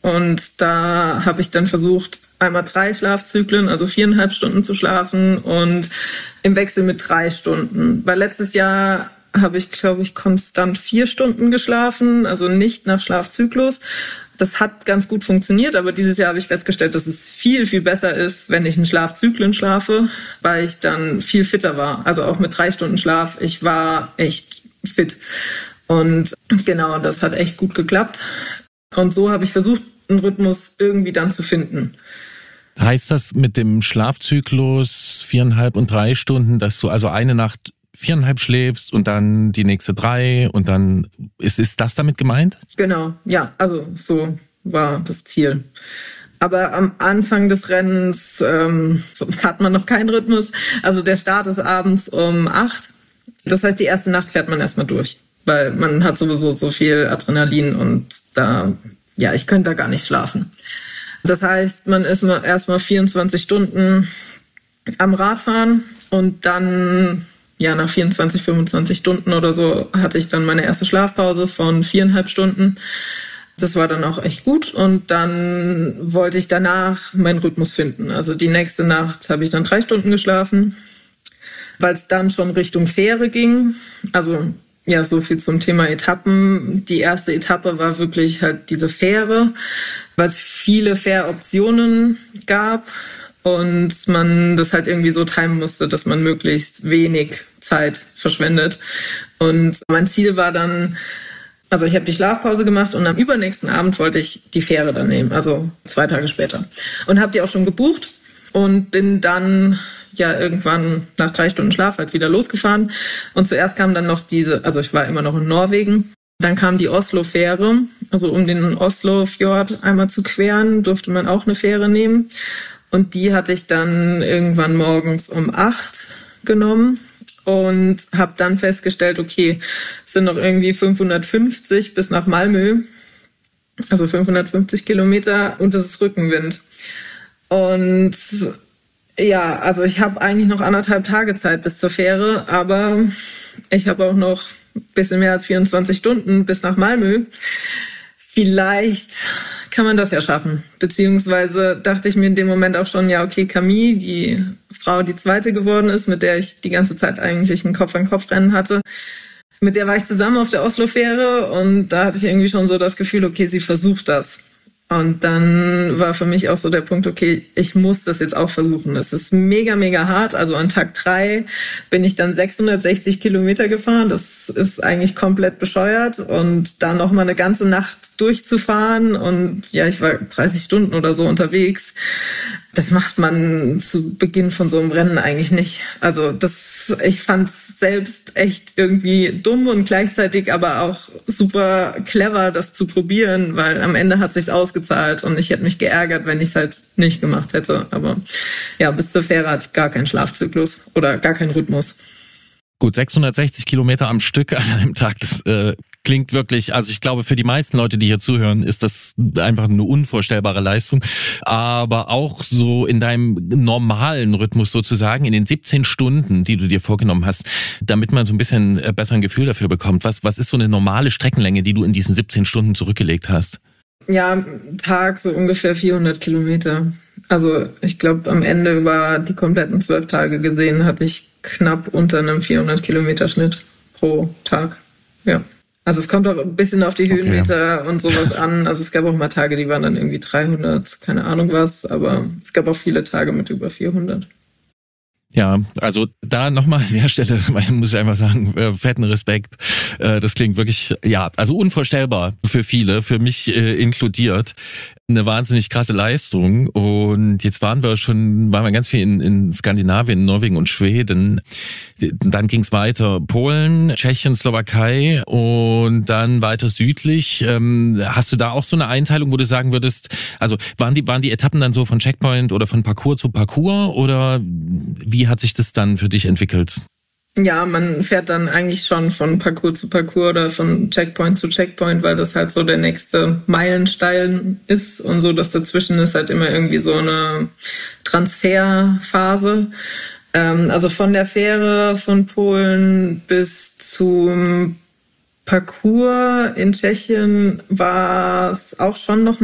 Und da habe ich dann versucht, einmal 3 Schlafzyklen, also 4,5 Stunden zu schlafen und im Wechsel mit 3 Stunden. Weil letztes Jahr habe ich, glaube ich, konstant 4 Stunden geschlafen, also nicht nach Schlafzyklus. Das hat ganz gut funktioniert, aber dieses Jahr habe ich festgestellt, dass es viel, viel besser ist, wenn ich in Schlafzyklen schlafe, weil ich dann viel fitter war. Also auch mit 3 Stunden Schlaf, ich war echt fit. Und genau, das hat echt gut geklappt. Und so habe ich versucht, einen Rhythmus irgendwie dann zu finden. Heißt das mit dem Schlafzyklus 4,5 und 3 Stunden, dass du also eine Nacht 4,5 schläfst und dann die nächste 3 und dann ist das damit gemeint? Genau, ja, also so war das Ziel. Aber am Anfang des Rennens hat man noch keinen Rhythmus. Also der Start ist abends um 8. Das heißt, die erste Nacht fährt man erstmal durch, weil man hat sowieso so viel Adrenalin und ich könnte da gar nicht schlafen. Das heißt, man ist erstmal 24 Stunden am Radfahren und dann, nach 24, 25 Stunden oder so hatte ich dann meine erste Schlafpause von 4,5 Stunden. Das war dann auch echt gut und dann wollte ich danach meinen Rhythmus finden. Also die nächste Nacht habe ich dann 3 Stunden geschlafen, weil es dann schon Richtung Fähre ging. Also so viel zum Thema Etappen. Die erste Etappe war wirklich halt diese Fähre, weil es viele Fähroptionen gab und man das halt irgendwie so timen musste, dass man möglichst wenig Zeit verschwendet. Und mein Ziel war dann, also ich habe die Schlafpause gemacht und am übernächsten Abend wollte ich die Fähre dann nehmen, also 2 Tage später. Und habe die auch schon gebucht und bin dann irgendwann nach 3 Stunden Schlaf halt wieder losgefahren. Und zuerst kam dann noch also ich war immer noch in Norwegen. Dann kam die Oslo-Fähre, also um den Oslo-Fjord einmal zu queren, durfte man auch eine Fähre nehmen. Und die hatte ich dann irgendwann morgens um 8 genommen und habe dann festgestellt, okay, es sind noch irgendwie 550 bis nach Malmö, also 550 Kilometer und es ist Rückenwind. Und also ich habe eigentlich noch 1,5 Tage Zeit bis zur Fähre, aber ich habe auch noch ein bisschen mehr als 24 Stunden bis nach Malmö. Vielleicht kann man das ja schaffen. Beziehungsweise dachte ich mir in dem Moment auch schon, Camille, die Frau, die zweite geworden ist, mit der ich die ganze Zeit eigentlich ein Kopf-an-Kopf-Rennen hatte, mit der war ich zusammen auf der Oslo-Fähre und da hatte ich irgendwie schon so das Gefühl, okay, sie versucht das. Und dann war für mich auch so der Punkt, okay, ich muss das jetzt auch versuchen. Das ist mega, mega hart. Also an Tag 3 bin ich dann 660 Kilometer gefahren. Das ist eigentlich komplett bescheuert. Und dann noch mal eine ganze Nacht durchzufahren. Und ich war 30 Stunden oder so unterwegs. Das macht man zu Beginn von so einem Rennen eigentlich nicht. Also ich fand es selbst echt irgendwie dumm und gleichzeitig aber auch super clever, das zu probieren, weil am Ende hat sich's ausgezahlt und ich hätte mich geärgert, wenn ich es halt nicht gemacht hätte. Aber bis zur Fähre hatte ich gar keinen Schlafzyklus oder gar keinen Rhythmus. Gut, 660 Kilometer am Stück an einem Tag, das klingt wirklich, also ich glaube, für die meisten Leute, die hier zuhören, ist das einfach eine unvorstellbare Leistung. Aber auch so in deinem normalen Rhythmus sozusagen, in den 17 Stunden, die du dir vorgenommen hast, damit man so ein bisschen besser ein Gefühl dafür bekommt. Was ist so eine normale Streckenlänge, die du in diesen 17 Stunden zurückgelegt hast? Tag so ungefähr 400 Kilometer. Also ich glaube, am Ende über die kompletten 12 Tage gesehen hatte ich knapp unter einem 400 Kilometer Schnitt pro Tag. Ja. Also es kommt auch ein bisschen auf die Höhenmeter und sowas an. Also es gab auch mal Tage, die waren dann irgendwie 300, keine Ahnung was, aber es gab auch viele Tage mit über 400. Ja, also da nochmal an der Stelle, muss ich einfach sagen, fetten Respekt. Das klingt wirklich, also unvorstellbar für viele, für mich inkludiert. Eine wahnsinnig krasse Leistung. Und jetzt waren wir ganz viel in Skandinavien, Norwegen und Schweden. Dann ging es weiter Polen, Tschechien, Slowakei und dann weiter südlich. Hast du da auch so eine Einteilung, wo du sagen würdest, also waren die Etappen dann so von Checkpoint oder von Parcours zu Parcours oder wie hat sich das dann für dich entwickelt? Ja, man fährt dann eigentlich schon von Parcours zu Parcours oder von Checkpoint zu Checkpoint, weil das halt so der nächste Meilenstein ist und so, dass dazwischen ist halt immer irgendwie so eine Transferphase. Also von der Fähre von Polen bis zum Parcours in Tschechien war es auch schon noch